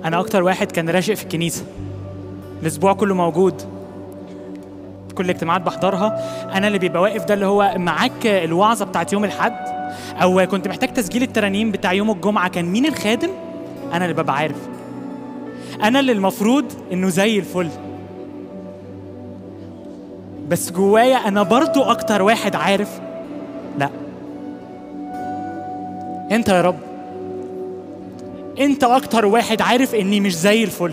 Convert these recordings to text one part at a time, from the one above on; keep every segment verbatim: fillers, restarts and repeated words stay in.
انا اكتر واحد كان راشق في الكنيسه، الاسبوع كله موجود، كل اجتماعات بحضرها. انا اللي بيبقى واقف ده اللي هو معاك الوعظه بتاعت يوم الاحد، او كنت محتاج تسجيل الترانيم بتاع يوم الجمعه، كان مين الخادم؟ انا اللي ببقى عارف، انا اللي المفروض انه زي الفل، بس جوايا انا برضو اكتر واحد عارف لا، انت يا رب، انت اكتر واحد عارف اني مش زي الفل.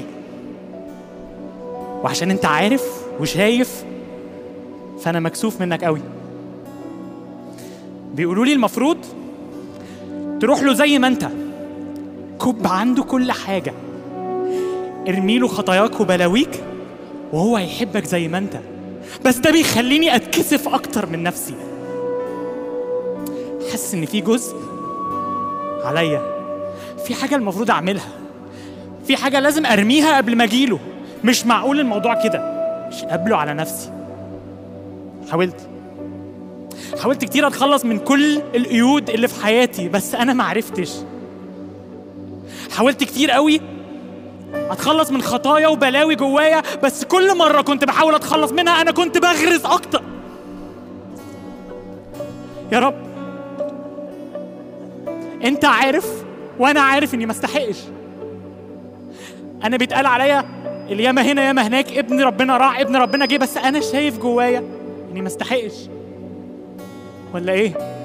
وعشان انت عارف وشايف فانا مكسوف منك قوي. بيقولوا لي المفروض تروح له زي ما انت، كب عنده كل حاجه، ارمي له خطاياك وبلاويك وهو هيحبك زي ما انت. بس ده بيخليني اتكسف اكتر من نفسي، حاسس ان في جزء عليا، في حاجه المفروض اعملها، في حاجه لازم ارميها قبل ما اجيله. مش معقول الموضوع كده، مش قابله على نفسي. حاولت حاولت كتير اتخلص من كل القيود اللي في حياتي، بس انا ما عرفتش. حاولت كتير قوي اتخلص من خطايا وبلاوي جوايا، بس كل مره كنت بحاول اتخلص منها انا كنت بغرز اكتر. يا رب انت عارف وانا عارف اني ما استحقش. انا بيتقال عليا الياما هنا ياما هناك، ابن ربنا راح ابن ربنا جه، بس انا شايف جوايا اني ما استحقش. ولا ايه؟